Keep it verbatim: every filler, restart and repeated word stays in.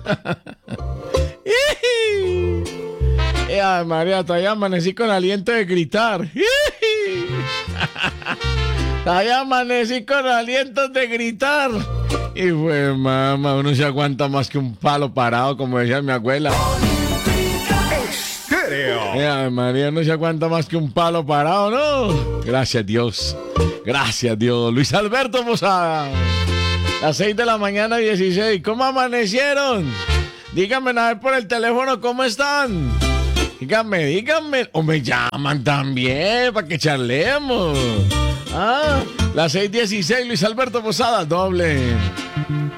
Ay, María, todavía amanecí con aliento de gritar. Todavía amanecí con aliento de gritar. Y fue, mamá, uno se aguanta más que un palo parado, como decía mi abuela. Ay, María, no se aguanta más que un palo parado, ¿no? Gracias, Dios. Gracias, Dios. Luis Alberto Posada. Las seis de la mañana, dieciséis. ¿Cómo amanecieron? Díganme a ver por el teléfono cómo están. Díganme, díganme. O me llaman también para que charlemos. Ah, las seis dieciséis, Luis Alberto Posada, doble.